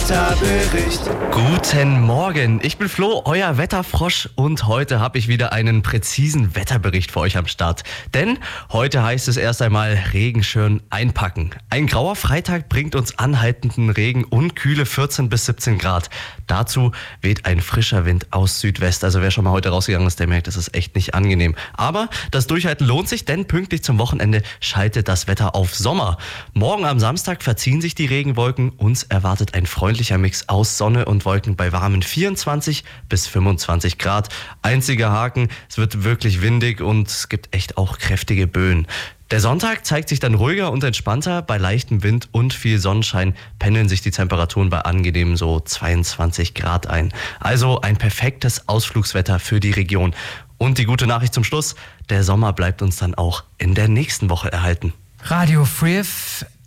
Wetterbericht. Guten Morgen, ich bin Flo, euer Wetterfrosch und heute habe ich wieder einen präzisen Wetterbericht für euch am Start. Denn heute heißt es erst einmal Regenschirm einpacken. Ein grauer Freitag bringt uns anhaltenden Regen und kühle 14 bis 17 Grad. Dazu weht ein frischer Wind aus Südwest. Also wer schon mal heute rausgegangen ist, der merkt, das ist echt nicht angenehm. Aber das Durchhalten lohnt sich, denn pünktlich zum Wochenende schaltet das Wetter auf Sommer. Morgen am Samstag verziehen sich die Regenwolken. Uns erwartet ein freundlicher Mix aus Sonne und Wolken bei warmen 24 bis 25 Grad. Einziger Haken, es wird wirklich windig und es gibt echt auch kräftige Böen. Der Sonntag zeigt sich dann ruhiger und entspannter. Bei leichtem Wind und viel Sonnenschein pendeln sich die Temperaturen bei angenehmen so 22 Grad ein. Also ein perfektes Ausflugswetter für die Region. Und die gute Nachricht zum Schluss, der Sommer bleibt uns dann auch in der nächsten Woche erhalten. Radio Free